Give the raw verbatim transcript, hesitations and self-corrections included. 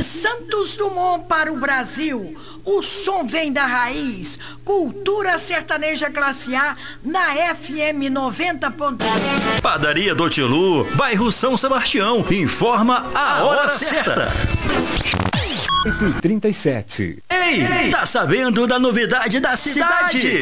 Santos Dumont para o Brasil, o som vem da raiz. Cultura sertaneja classe A na F M noventa ponto um. Padaria do Tilu, bairro São Sebastião. Informa a, a hora, hora certa. oito e trinta e sete. Ei, Ei, tá sabendo da novidade da cidade? cidade?